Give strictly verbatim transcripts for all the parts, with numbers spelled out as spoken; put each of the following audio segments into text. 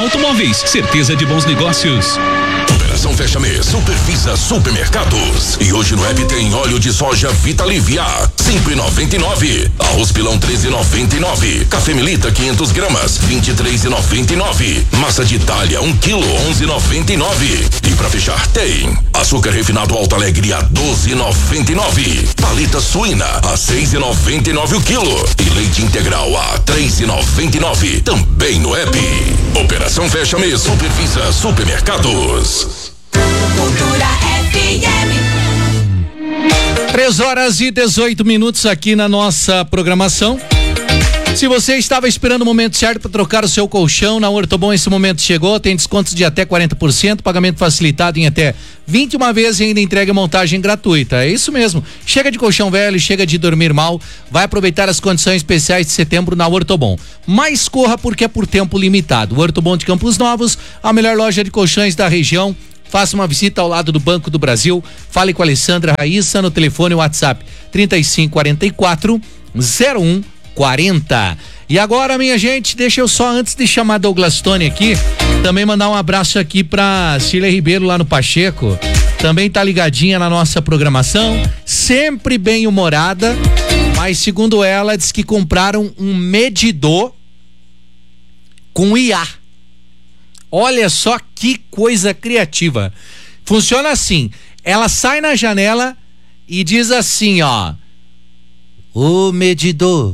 Automóveis, certeza de bons negócios. Operação Fecha Mês, Supervisa Supermercados. E hoje no app tem óleo de soja Vitalivia, cinco e noventa e nove. Arroz pilão treze e noventa e nove. Café Melita quinhentas gramas, vinte e três e noventa e nove. Massa de Itália um quilo, onze e noventa e nove. E pra fechar tem açúcar refinado Alto Alegre a doze e noventa e nove. Paleta suína a seis e noventa e nove o quilo. E leite integral a três e noventa e nove. Também no app. Operação Fecha Mês, Supervisa Supermercados. Cultura F M. três horas e dezoito minutos aqui na nossa programação. Se você estava esperando o momento certo para trocar o seu colchão, na Ortobon esse momento chegou, tem descontos de até quarenta por cento, pagamento facilitado em até vinte e uma vezes e ainda entrega montagem gratuita. É isso mesmo. Chega de colchão velho, chega de dormir mal, vai aproveitar as condições especiais de setembro na Ortobon. Mas corra porque é por tempo limitado. O Ortobon de Campos Novos, a melhor loja de colchões da região. Faça uma visita ao lado do Banco do Brasil. Fale com a Alessandra Raíssa no telefone WhatsApp trinta e cinco quarenta e quatro zero um quarenta. E agora, minha gente, deixa eu só, antes de chamar Douglas Tony aqui, também mandar um abraço aqui pra Cília Ribeiro lá no Pacheco. Também tá ligadinha na nossa programação, sempre bem humorada, mas segundo ela, diz que compraram um medidor com I A. Olha só que coisa criativa. Funciona assim, ela sai na janela e diz assim, ó: ô medidor,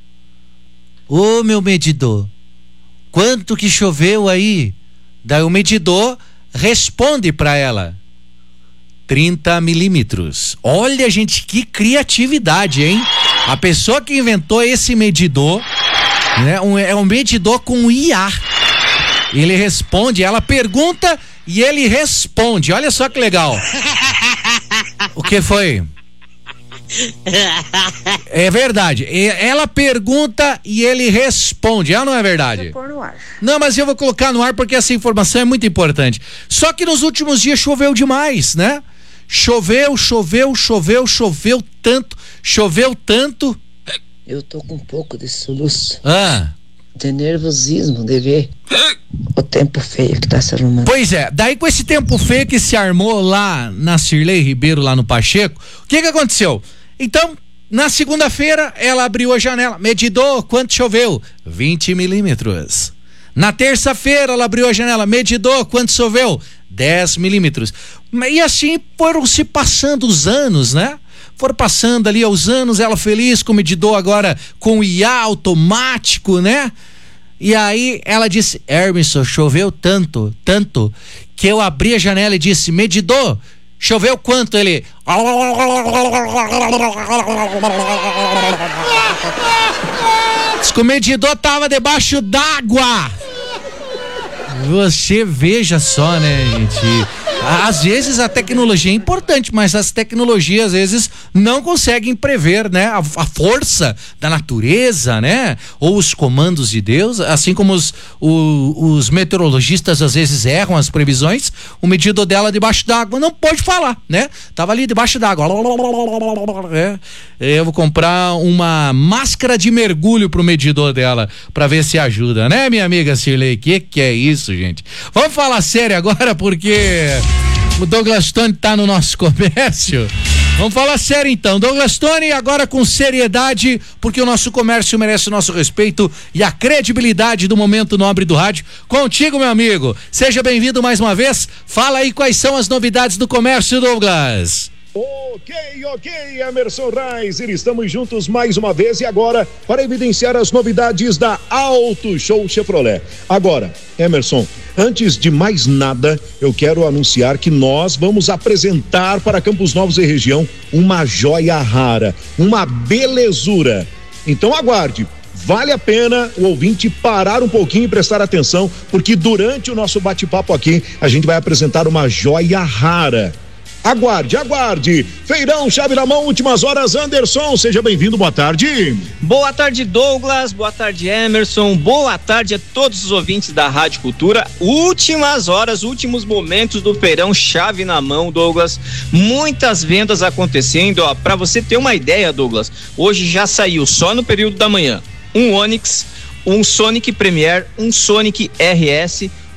ô meu medidor, quanto que choveu aí? Daí o medidor responde pra ela: trinta milímetros. Olha, gente, que criatividade, hein? A pessoa que inventou esse medidor, né, um, é um medidor com I A. Ele responde, ela pergunta e ele responde. Olha só que legal. O que foi? É verdade. Ela pergunta e ele responde. É ou não é verdade? Vou pôr no ar. Não, mas eu vou colocar no ar porque essa informação é muito importante. Só que nos últimos dias choveu demais, né? Choveu, choveu, choveu, choveu tanto, choveu tanto. Eu tô com um pouco de soluço. Ah. De nervosismo de ver o tempo feio que tá se arrumando. Pois é, daí com esse tempo feio que se armou lá na Cirlei Ribeiro, lá no Pacheco, o que que aconteceu? Então, na segunda-feira, ela abriu a janela, medidor, quanto choveu? vinte milímetros. Na terça-feira, ela abriu a janela, medidor, quanto choveu? dez milímetros. E assim foram se passando os anos, né? Foram passando ali aos anos, ela feliz com o medidor agora com I A automático, né? E aí ela disse: Hermeson, choveu tanto, tanto, que eu abri a janela e disse: medidor, choveu quanto? Ele... Diz que o medidor tava debaixo d'água. Você veja só, né, gente? Às vezes a tecnologia é importante, mas as tecnologias às vezes não conseguem prever, né, a, a força da natureza, né, ou os comandos de Deus, assim como os, o, os meteorologistas às vezes erram as previsões. O medidor dela debaixo d'água não pode falar, né? Tava ali debaixo d'água. É, eu vou comprar uma máscara de mergulho pro medidor dela para ver se ajuda, né, minha amiga Cirlei? Que que é isso, gente? Vamos falar sério agora, porque o Douglas Tony tá no nosso comércio. Vamos falar sério então. Douglas Tony, agora com seriedade, porque o nosso comércio merece o nosso respeito e a credibilidade do Momento Nobre do rádio. Contigo, meu amigo. Seja bem-vindo mais uma vez. Fala aí quais são as novidades do comércio, Douglas. Ok, ok, Emerson Reiser, estamos juntos mais uma vez e agora para evidenciar as novidades da Auto Show Chevrolet. Agora, Emerson, antes de mais nada, eu quero anunciar que nós vamos apresentar para Campos Novos e região uma joia rara, uma belezura. Então aguarde. Vale a pena o ouvinte parar um pouquinho e prestar atenção, porque durante o nosso bate-papo aqui, a gente vai apresentar uma joia rara. Aguarde, aguarde. Feirão, chave na mão, últimas horas. Anderson, seja bem-vindo, boa tarde. Boa tarde, Douglas, boa tarde, Emerson, boa tarde a todos os ouvintes da Rádio Cultura. Últimas horas, últimos momentos do feirão, chave na mão, Douglas. Muitas vendas acontecendo, ó, pra você ter uma ideia, Douglas, hoje já saiu só no período da manhã um Onix, um Sonic Premier, um Sonic R S,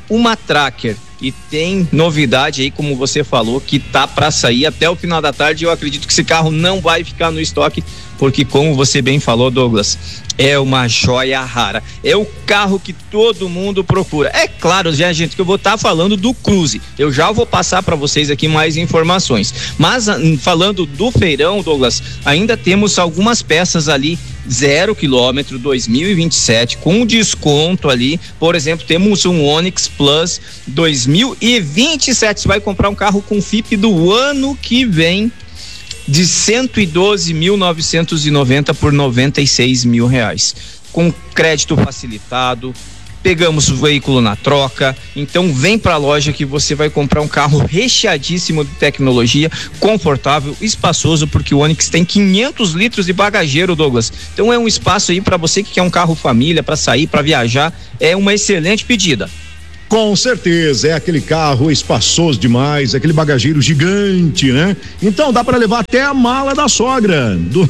uma Tracker. E tem novidade aí, como você falou, que tá para sair até o final da tarde. Eu acredito que esse carro não vai ficar no estoque, porque, como você bem falou, Douglas, é uma joia rara. É o carro que todo mundo procura. É claro, já, gente, que eu vou estar tá falando do Cruze. Eu já vou passar para vocês aqui mais informações. Mas falando do feirão, Douglas, ainda temos algumas peças ali zero quilômetro, dois mil e vinte e sete, com desconto ali. Por exemplo, temos um Onix Plus dois mil e vinte e sete. Você vai comprar um carro com F I P do ano que vem de cento e doze mil novecentos e noventa por noventa e seis mil reais, com crédito facilitado. Pegamos o veículo na troca, então vem pra loja que você vai comprar um carro recheadíssimo de tecnologia, confortável, espaçoso, porque o Onix tem quinhentos litros de bagageiro, Douglas. Então é um espaço aí para você que quer um carro família, para sair, para viajar, é uma excelente pedida. Com certeza, é aquele carro espaçoso demais, aquele bagageiro gigante, né? Então dá para levar até a mala da sogra, do...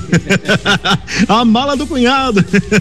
a mala do cunhado.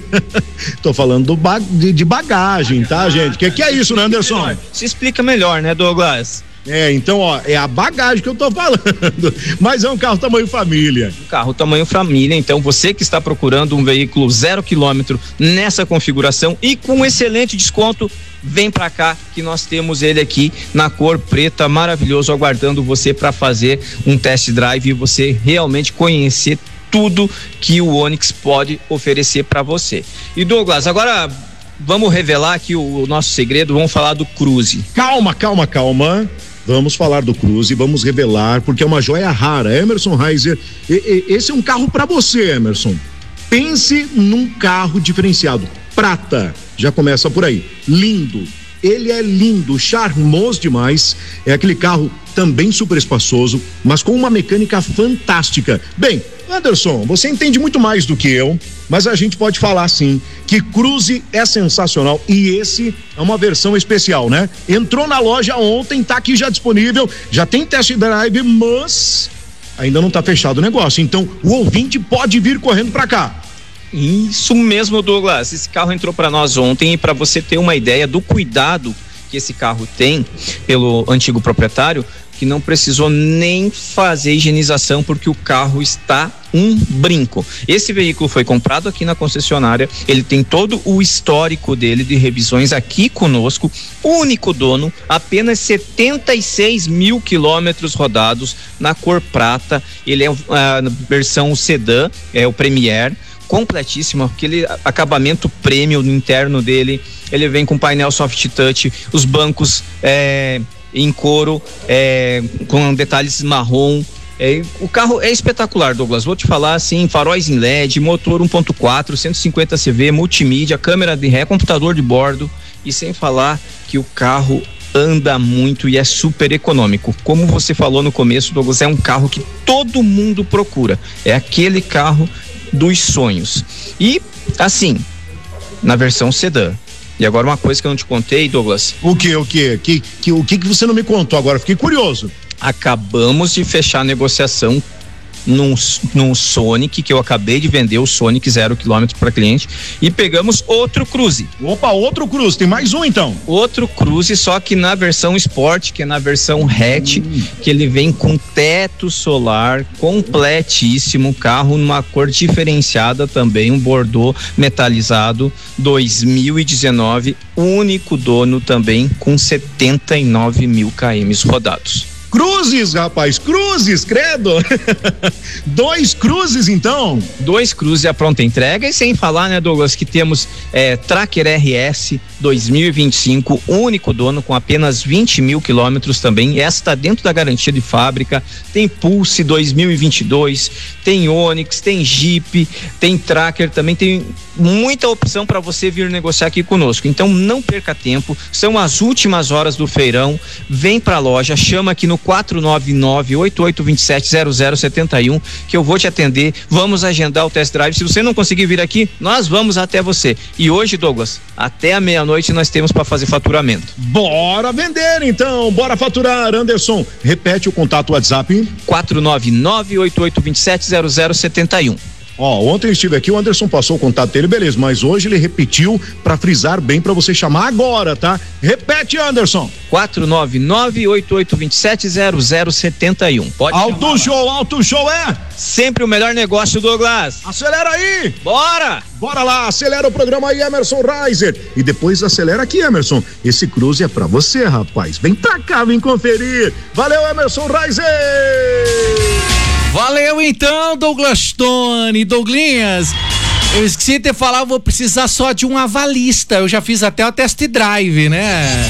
Tô falando do ba... de, de bagagem, tá, gente? Que que é isso, né, Anderson? Se explica melhor, né, Douglas? É, então, ó, é a bagagem que eu tô falando, mas é um carro tamanho família. Um carro tamanho família, então você que está procurando um veículo zero quilômetro nessa configuração e com excelente desconto, vem pra cá que nós temos ele aqui na cor preta, maravilhoso, aguardando você para fazer um test drive e você realmente conhecer tudo que o Onix pode oferecer para você. E Douglas, agora vamos revelar aqui o, o nosso segredo, vamos falar do Cruze. Calma, calma, calma. Vamos falar do Cruze, vamos revelar, porque é uma joia rara. Emerson Reiser, e, e, esse é um carro para você, Emerson. Pense num carro diferenciado. Prata, já começa por aí. Lindo. Ele é lindo, charmoso demais. É aquele carro também super espaçoso, mas com uma mecânica fantástica. Bem, Anderson, você entende muito mais do que eu, mas a gente pode falar sim que Cruze é sensacional e esse é uma versão especial, né? Entrou na loja ontem, tá aqui já disponível, já tem test drive, mas ainda não tá fechado o negócio. Então o ouvinte pode vir correndo pra cá. Isso mesmo, Douglas. Esse carro entrou para nós ontem e para você ter uma ideia do cuidado que esse carro tem pelo antigo proprietário, que não precisou nem fazer higienização porque o carro está um brinco. Esse veículo foi comprado aqui na concessionária, ele tem todo o histórico dele de revisões aqui conosco, único dono, apenas setenta e seis mil quilômetros rodados na cor prata. Ele é a versão sedã, é o Premier, completíssimo, aquele acabamento premium no interno dele. Ele vem com painel soft touch, os bancos é, em couro, é, com detalhes marrom. É, o carro é espetacular, Douglas. Vou te falar assim: faróis em L E D, motor um ponto quatro, cento e cinquenta C V, multimídia, câmera de ré, computador de bordo, e sem falar que o carro anda muito e é super econômico. Como você falou no começo, Douglas, é um carro que todo mundo procura. É aquele carro dos sonhos. E assim, na versão sedã. E agora uma coisa que eu não te contei, Douglas. O que, o que? que, que o que que você não me contou agora? Fiquei curioso. Acabamos de fechar a negociação num, num Sonic, que eu acabei de vender, o Sonic zero quilômetro para cliente, e pegamos outro Cruze. Opa, outro Cruze, tem mais um então? Outro Cruze, só que na versão Sport, que é na versão hatch, hum. que ele vem com teto solar, completíssimo, carro numa cor diferenciada também, um Bordeaux metalizado, dois mil e dezenove, único dono também, com setenta e nove mil quilômetros rodados. Cruzes, rapaz, cruzes, credo. Dois cruzes, então. Dois cruzes à pronta entrega, e sem falar, né, Douglas, que temos é, Tracker R S dois mil e vinte e cinco, único dono com apenas vinte mil quilômetros também. Essa está dentro da garantia de fábrica. Tem Pulse dois mil e vinte e dois, tem Onix, tem Jeep, tem Tracker também, tem muita opção para você vir negociar aqui conosco. Então não perca tempo, são as últimas horas do feirão. Vem pra loja, chama aqui no quatro nove nove, oito oito dois sete, zero zero sete um que eu vou te atender. Vamos agendar o test drive. Se você não conseguir vir aqui, nós vamos até você. E hoje, Douglas, até a meia-noite nós temos para fazer faturamento. Bora vender então, bora faturar. Anderson, repete o contato WhatsApp. quatro nove nove, oito oito dois sete, zero zero sete um. Ó, ontem eu estive aqui, o Anderson passou o contato dele, beleza, mas hoje ele repetiu pra frisar bem pra você chamar agora, tá? Repete, Anderson. quatro nove nove, oito oito dois sete, zero zero sete um. Pode Auto chamar. Show, Auto Show é? Sempre o melhor negócio, Douglas. Acelera aí! Bora! Bora lá, acelera o programa aí, Emerson Reiser. E depois acelera aqui, Emerson. Esse cruze é pra você, rapaz. Vem pra cá, vem conferir. Valeu, Emerson Reiser! Valeu então, Douglas Tony, Douglinhas. Eu esqueci de falar, vou precisar só de um avalista. Eu já fiz até o test drive, né?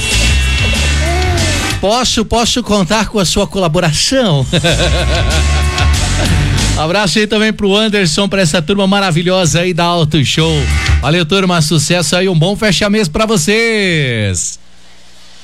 Posso, posso contar com a sua colaboração? Abraço aí também pro Anderson, pra essa turma maravilhosa aí da Auto Show. Valeu, turma, sucesso aí, um bom fecha-mês pra vocês.